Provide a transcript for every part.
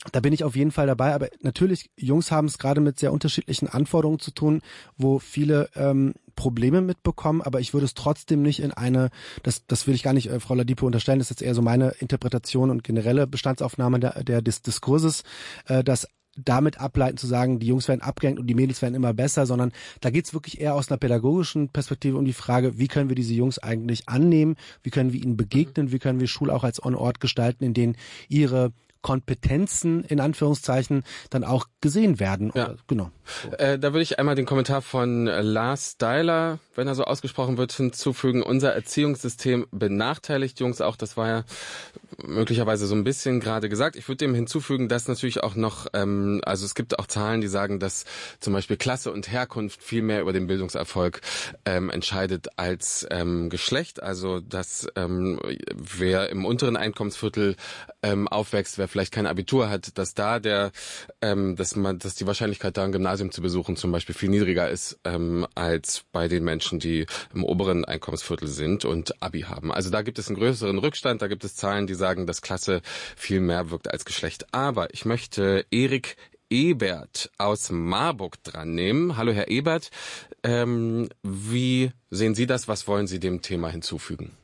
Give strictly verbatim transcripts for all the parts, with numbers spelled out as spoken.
Da bin ich auf jeden Fall dabei, aber natürlich, Jungs haben es gerade mit sehr unterschiedlichen Anforderungen zu tun, wo viele ähm, Probleme mitbekommen, aber ich würde es trotzdem nicht in eine, das das will ich gar nicht äh, Frau Ladipo unterstellen, das ist jetzt eher so meine Interpretation und generelle Bestandsaufnahme der, der des Diskurses, äh, dass damit ableiten zu sagen, die Jungs werden abgehängt und die Mädels werden immer besser, sondern da geht's wirklich eher aus einer pädagogischen Perspektive um die Frage, wie können wir diese Jungs eigentlich annehmen, wie können wir ihnen begegnen, wie können wir Schule auch als Ort gestalten, in denen ihre Kompetenzen in Anführungszeichen dann auch gesehen werden. Ja. Oder, genau. Äh, da würde ich einmal den Kommentar von Lars Steiler, wenn er so ausgesprochen wird, hinzufügen. Unser Erziehungssystem benachteiligt Jungs auch. Das war ja möglicherweise so ein bisschen gerade gesagt. Ich würde dem hinzufügen, dass natürlich auch noch, ähm, also es gibt auch Zahlen, die sagen, dass zum Beispiel Klasse und Herkunft viel mehr über den Bildungserfolg ähm, entscheidet als ähm, Geschlecht. Also dass ähm, wer im unteren Einkommensviertel ähm, aufwächst, wer vielleicht kein Abitur hat, dass da der, ähm, dass man, dass die Wahrscheinlichkeit da ein Gymnasium zu besuchen zum Beispiel viel niedriger ist ähm, als bei den Menschen, die im oberen Einkommensviertel sind und Abi haben. Also da gibt es einen größeren Rückstand. Da gibt es Zahlen, die sagen, dass Klasse viel mehr wirkt als Geschlecht. Aber ich möchte Erik Ebert aus Marburg dran nehmen. Hallo Herr Ebert, ähm, wie sehen Sie das? Was wollen Sie dem Thema hinzufügen?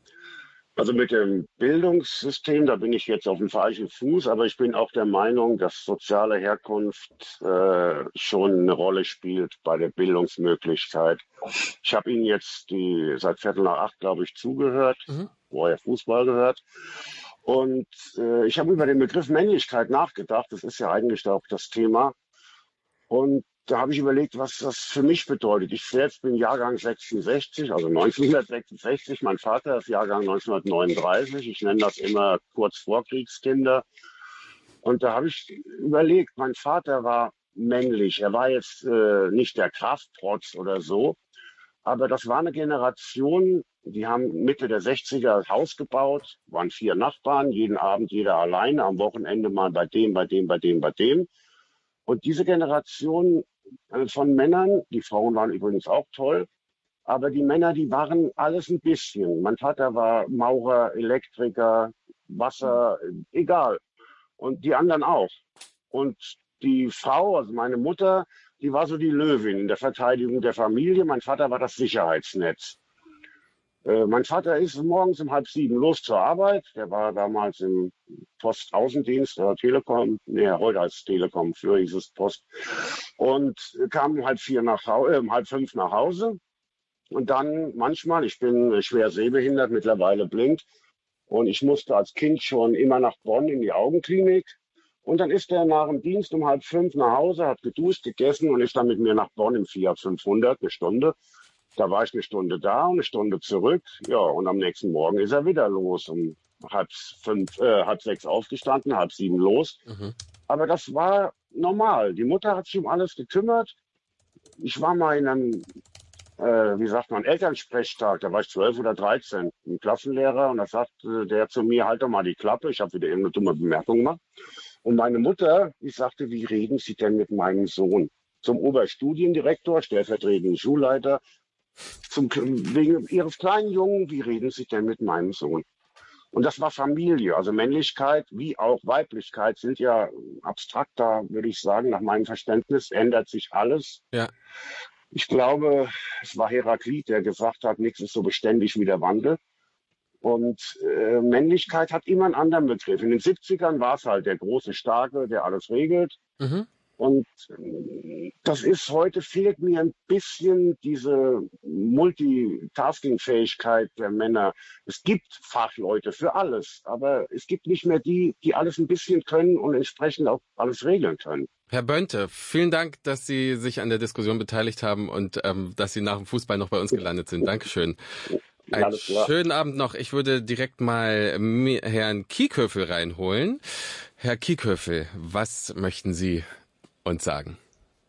Also mit dem Bildungssystem, da bin ich jetzt auf dem falschen Fuß, aber ich bin auch der Meinung, dass soziale Herkunft äh, schon eine Rolle spielt bei der Bildungsmöglichkeit. Ich habe Ihnen jetzt die seit Viertel nach acht, glaube ich, zugehört, mhm. vorher Fußball gehört. Und äh, ich habe über den Begriff Männlichkeit nachgedacht. Das ist ja eigentlich auch das Thema. Und da habe ich überlegt, was das für mich bedeutet. Ich selbst bin Jahrgang sechsundsechzig, also neunzehnhundertsechsundsechzig. Mein Vater ist Jahrgang neunzehnhundertneununddreißig. Ich nenne das immer kurz Vorkriegskinder. Und da habe ich überlegt, mein Vater war männlich. Er war jetzt äh, nicht der Krafttrotz oder so. Aber das war eine Generation, die haben Mitte der sechziger Haus gebaut, waren vier Nachbarn, jeden Abend jeder alleine, am Wochenende mal bei dem, bei dem, bei dem, bei dem. Und diese Generation von Männern, die Frauen waren übrigens auch toll, aber die Männer, die waren alles ein bisschen. Mein Vater war Maurer, Elektriker, Wasser, egal. Und die anderen auch. Und die Frau, also meine Mutter, die war so die Löwin in der Verteidigung der Familie. Mein Vater war das Sicherheitsnetz. Äh, mein Vater ist morgens um halb sieben los zur Arbeit. Der war damals im Postaußendienst oder Telekom, nee, heute als Telekom, früher hieß es Post. Und kam um halb vier nach Hause, äh, um halb fünf nach Hause. Und dann manchmal, ich bin schwer sehbehindert, mittlerweile blind. Und ich musste als Kind schon immer nach Bonn in die Augenklinik. Und dann ist er nach dem Dienst um halb fünf nach Hause, hat geduscht, gegessen und ist dann mit mir nach Bonn im Fiat fünfhundert, eine Stunde. Da war ich eine Stunde da und eine Stunde zurück. Ja, und am nächsten Morgen ist er wieder los. Um halb fünf, äh, halb sechs aufgestanden, halb sieben los. Mhm. Aber das war normal. Die Mutter hat sich um alles gekümmert. Ich war mal in einem, äh, wie sagt man, Elternsprechtag. Da war ich zwölf oder dreizehn, ein Klassenlehrer. Und da sagte der zu mir, halt doch mal die Klappe. Ich habe wieder irgendeine dumme Bemerkung gemacht. Und meine Mutter, die sagte, wie reden Sie denn mit meinem Sohn? Zum Oberstudiendirektor, stellvertretenden Schulleiter. Zum, wegen Ihres kleinen Jungen, wie reden Sie denn mit meinem Sohn? Und das war Familie, also Männlichkeit wie auch Weiblichkeit sind ja abstrakter, würde ich sagen, nach meinem Verständnis ändert sich alles. Ja. Ich glaube, es war Heraklit, der gesagt hat, nichts ist so beständig wie der Wandel. Und äh, Männlichkeit hat immer einen anderen Begriff. In den siebzigern war es halt der große Starke, der alles regelt. Mhm. Und das ist heute, fehlt mir ein bisschen diese Multitasking-Fähigkeit der Männer. Es gibt Fachleute für alles, aber es gibt nicht mehr die, die alles ein bisschen können und entsprechend auch alles regeln können. Herr Bönte, vielen Dank, dass Sie sich an der Diskussion beteiligt haben und ähm, dass Sie nach dem Fußball noch bei uns gelandet sind. Dankeschön. Einen schönen Abend noch. Ich würde direkt mal Herrn Kieköffel reinholen. Herr Kieköffel, was möchten Sie uns sagen?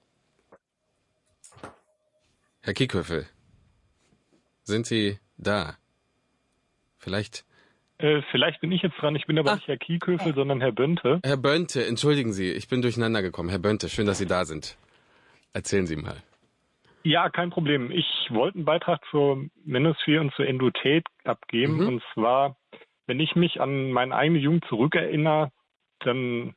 Herr Kieköffel, sind Sie da? Vielleicht... Äh, vielleicht bin ich jetzt dran. Ich bin aber ah. nicht Herr Kieköffel, sondern Herr Bönte. Herr Bönte, entschuldigen Sie, ich bin durcheinander gekommen. Herr Bönte, schön, dass Sie da sind. Erzählen Sie mal. Ja, kein Problem. Ich wollte einen Beitrag zur Manosphere und zur Endotät abgeben. Mhm. Und zwar, wenn ich mich an meine eigene Jugend zurückerinnere, dann